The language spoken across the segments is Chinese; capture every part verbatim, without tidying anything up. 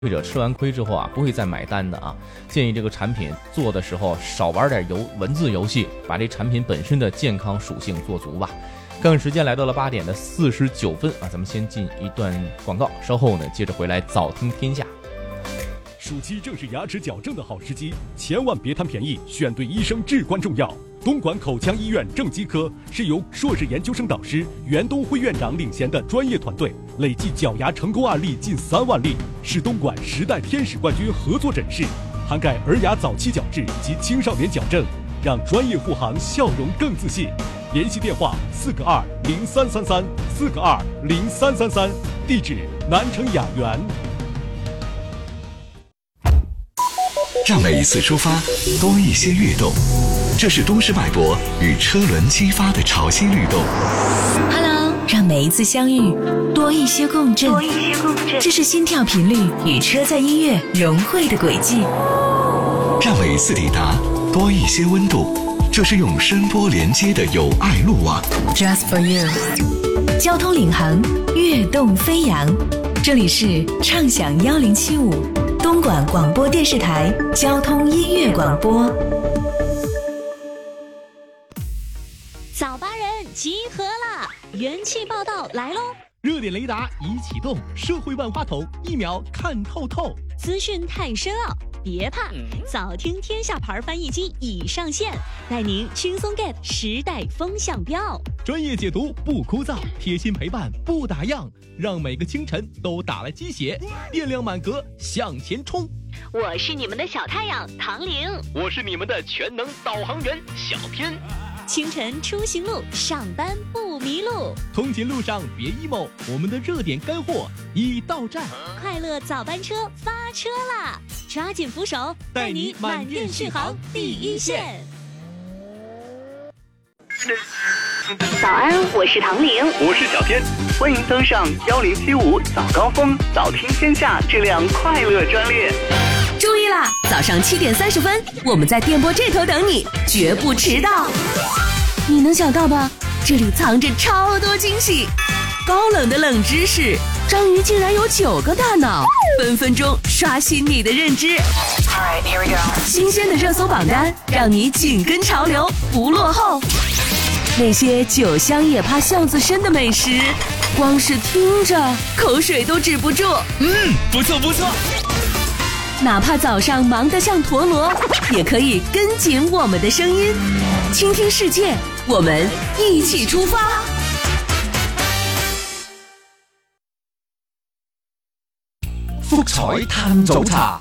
费者吃完亏之后啊，不会再买单的啊。建议这个产品做的时候少玩点游文字游戏，把这产品本身的健康属性做足吧。看看时间来到了八点的四十九分啊，咱们先进一段广告，稍后呢接着回来早听天下。 暑期正是牙齿矫正的好时机，千万别贪便宜，选对医生至关重要。东莞口腔医院正畸科是由硕士研究生导师袁东辉院长领衔的专业团队，累计矫牙成功案例近三万例，是东莞十代天使冠军合作诊室，涵盖儿牙早期矫治及青少年矫正，让专业护航笑容更自信。联系电话四个二零三三三四个二零三三三，地址南城雅园。 让每一次出发多一些跃动，这是都市脉搏与车轮激发的潮汐律动。 Hello， 让每一次相遇多一些共振，多一些共振，这是心跳频率与车载音乐融汇的轨迹。 让每一次抵达多一些温度，这是用声波连接的友爱路网。 Just for you， 交通领航，跃动飞扬。这里是畅享一零七五。东莞广播电视台交通音乐广播。 早八人集合啦！元气报道来喽！ 热点雷达已启动，社会万花筒一秒看透透。 资讯太深奥，别怕，早听天下牌翻译机已上线，带您轻松 get 时代风向标。 专业解读不枯燥，贴心陪伴不打烊，让每个清晨都打了鸡血，电量满格向前冲。 我是你们的小太阳唐玲， 我是你们的全能导航员小天。 清晨出行路，上班不迷路。 通勤路上别 emo， 我们的热点干货已到站。 快乐早班车发车啦！抓紧扶手，带你满电续航第一线。 早安，我是唐玲， 我是小天，欢迎登上幺零七五早高峰早听天下这辆快乐专列。 注意啦，早上七点三十分，我们在电波这头等你，绝不迟到。你能想到吧？这里藏着超多惊喜，高冷的冷知识，章鱼竟然有九个大脑，分分钟刷新你的认知。Alright, here we go. 新鲜的热搜榜单，让你紧跟潮流，不落后。那些酒香也怕巷子深的美食，光是听着口水都止不住。 嗯，不错不错。 哪怕早上忙得像陀螺，也可以跟紧我们的声音，倾听世界，我们一起出发。 福彩探早茶。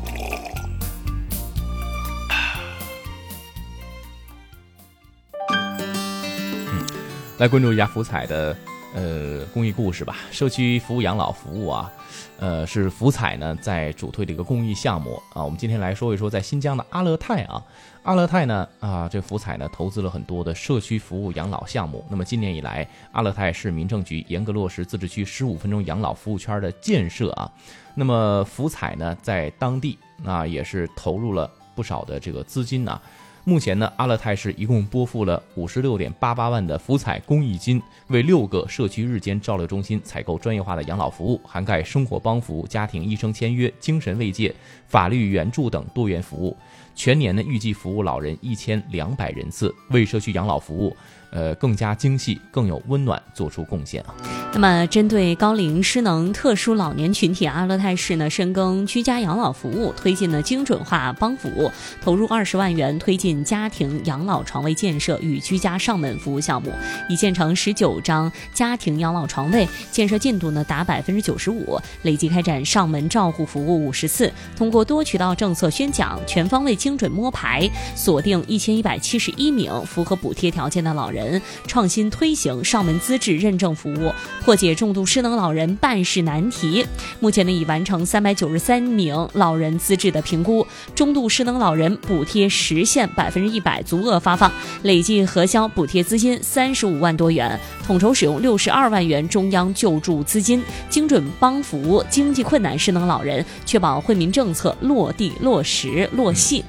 来关注一下福彩的呃公益故事吧。社区服务养老服务啊，呃是福彩呢在主推的一个公益项目啊。我们今天来说一说在新疆的阿勒泰啊，阿勒泰呢啊这福彩呢投资了很多的社区服务养老项目。那么今年以来，阿勒泰市民政局严格落实自治区十五分钟养老服务圈的建设啊。那么福彩呢在当地啊也是投入了不少的这个资金呢、啊。目前呢，阿勒泰市一共拨付了五十六点八八万的福彩公益金，为六个社区日间照料中心采购专业化的养老服务，涵盖生活帮扶、家庭医生签约、精神慰藉、法律援助等多元服务。全年呢，预计服务老人一千两百人次，为社区养老服务，呃，更加精细、更有温暖做出贡献啊。 那么，针对高龄失能特殊老年群体，阿勒泰市呢深耕居家养老服务，推进了精准化帮扶，投入二十万元推进家庭养老床位建设与居家上门服务项目，已建成十九张家庭养老床位，建设进度呢达百分之九十五，累计开展上门照护服务五十次，通过多渠道政策宣讲，全方位精准摸排，锁定一千一百七十一名符合补贴条件的老人，创新推行上门资质认证服务，破解重度失能老人办事难题。目前呢，已完成三百九十三名老人资质的评估，中度失能老人补贴实现百分之一百足额发放，累计核销补贴资金三十五万多元，统筹使用六十二万元中央救助资金，精准帮扶经济困难失能老人，确保惠民政策落地落实落细。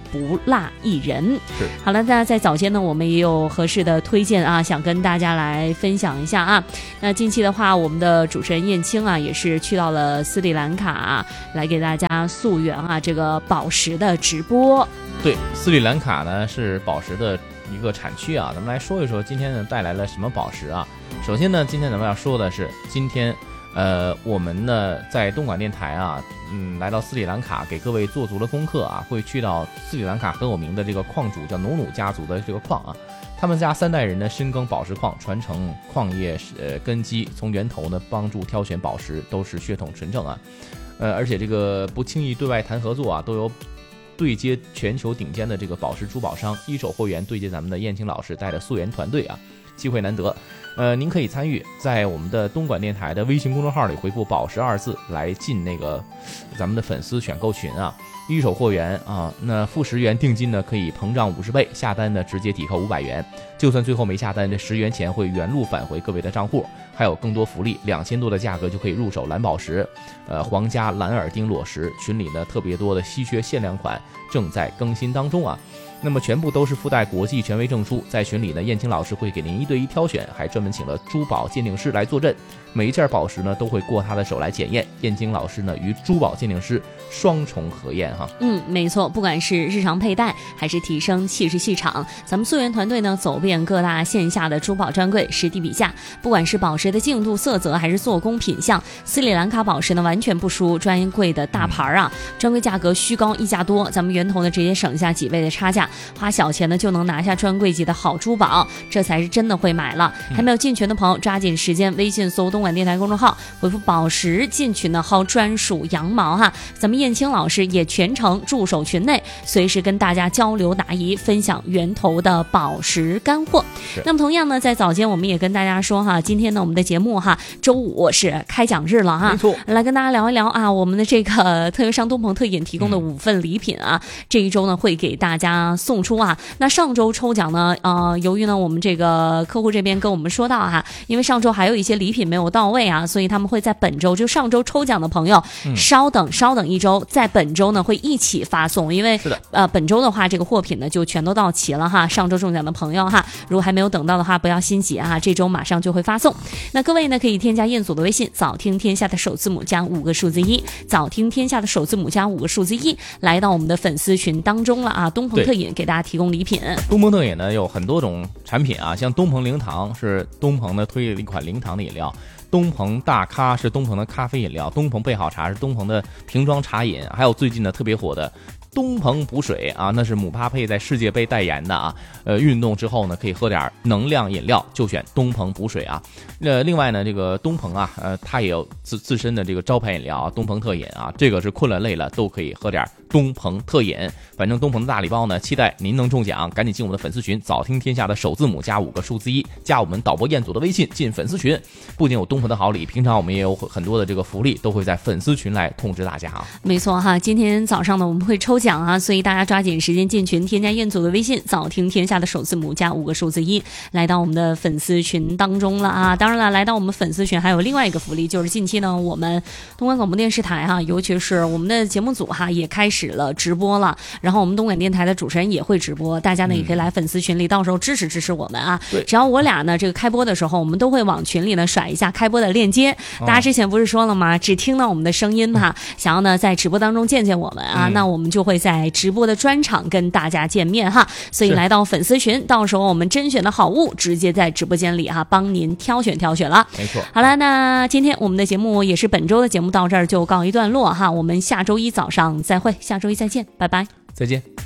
不落一人。 是， 好了，那在早间呢，我们也有合适的推荐啊，想跟大家来分享一下啊。那近期的话，我们的主持人燕青啊，也是去到了斯里兰卡、啊、来给大家溯源啊这个宝石的直播。 对，斯里兰卡呢是宝石的一个产区啊，咱们来说一说今天呢带来了什么宝石啊。首先呢，今天咱们要说的是今天呃我们呢在东莞电台啊，嗯来到斯里兰卡给各位做足了功课啊，会去到斯里兰卡很有名的这个矿主叫努努家族的这个矿啊，他们家三代人呢深耕宝石矿，传承矿业呃根基，从源头呢帮助挑选宝石，都是血统纯正啊，呃而且这个不轻易对外谈合作啊，都有对接全球顶尖的这个宝石珠宝商，一手货源对接咱们的燕青老师带的溯源团队啊，机会难得。呃，您可以参与，在我们的东莞电台的微信公众号里回复“宝石”二字来进那个咱们的粉丝选购群啊，一手货源啊，那付十元定金呢可以膨胀五十倍，下单呢直接抵扣五百元，就算最后没下单，这十元钱会原路返回各位的账户，还有更多福利，两千多的价格就可以入手蓝宝石，呃，皇家蓝耳钉裸石，群里呢特别多的稀缺限量款正在更新当中啊。那么全部都是附带国际权威证书，在群里呢，燕青老师会给您一对一挑选，还专门请了珠宝鉴定师来坐镇，每一件宝石呢都会过他的手来检验，燕青老师呢与珠宝鉴定师双重合验哈。 嗯，没错，不管是日常佩戴还是提升气势气场，咱们溯源团队呢走遍各大线下的珠宝专柜，实地比价，不管是宝石的净度、色泽还是做工品相，斯里兰卡宝石呢完全不输专柜的大牌啊，专柜价格虚高溢价多，咱们源头呢直接省下几倍的差价，花小钱呢就能拿下专柜级的好珠宝，这才是真的会买了。还没有进群的朋友，抓紧时间微信搜东莞电台公众号，回复宝石进群呢，薅专属羊毛哈。咱们燕青老师也全程驻守群内，随时跟大家交流答疑，分享源头的宝石干货。那么同样呢，在早间我们也跟大家说哈，今天呢我们的节目哈，周五是开奖日了哈， 没错， 来跟大家聊一聊啊，我们的这个特约商东鹏特饮提供的五份礼品啊，嗯、这一周呢会给大家送出啊。那上周抽奖呢，呃，由于呢我们这个客户这边跟我们说到哈，因为上周还有一些礼品没有到位啊，所以他们会在本周就上周抽奖的朋友，嗯、稍等稍等一周，在本周呢会一起发送，因为呃本周的话这个货品呢就全都到齐了哈，上周中奖的朋友哈，如果还没有等到的话不要心急啊，这周马上就会发送。那各位呢可以添加彦祖的微信，早听天下的首字母加五个数字一，早听天下的首字母加五个数字一，来到我们的粉丝群当中了啊，东鹏特饮给大家提供礼品。 东鹏特饮呢有很多种产品啊，像东鹏零糖是东鹏呢推了一款零糖的饮料，东鹏大咖是东鹏的咖啡饮料，东鹏备好茶是东鹏的瓶装茶饮，还有最近呢特别火的东鹏补水啊，那是姆巴佩在世界杯代言的啊。呃，运动之后呢，可以喝点能量饮料，就选东鹏补水啊。呃，另外呢，这个东鹏啊，呃，它也有自自身的这个招牌饮料啊，东鹏特饮啊，这个是困了累了都可以喝点东鹏特饮。反正东鹏的大礼包呢，期待您能中奖，赶紧进我们的粉丝群，早听天下的首字母加五个数字一，加我们导播彦祖的微信进粉丝群。不仅有东鹏的好礼，平常我们也有很多的这个福利，都会在粉丝群来通知大家啊。 没错哈，今天早上呢我们会抽奖啊，所以大家抓紧时间进群，添加彦祖的微信，早听天下的首字母加五个数字一，来到我们的粉丝群当中了啊。当然了，来到我们粉丝群还有另外一个福利，就是近期呢我们东莞广播电视台哈，尤其是我们的节目组哈也开始了直播了，然后我们东莞电台的主持人也会直播，大家呢也可以来粉丝群里，到时候支持支持我们啊。只要我俩呢这个开播的时候，我们都会往群里呢甩一下开播的链接。大家之前不是说了吗？只听到我们的声音哈，想要呢在直播当中见见我们啊，嗯、那我们就会在直播的专场跟大家见面哈。所以来到粉丝群，到时候我们甄选的好物直接在直播间里哈帮您挑选挑选了。 没错。 好了，那今天我们的节目也是本周的节目到这儿就告一段落哈，我们下周一早上再会，下周一再见，拜拜， 再见。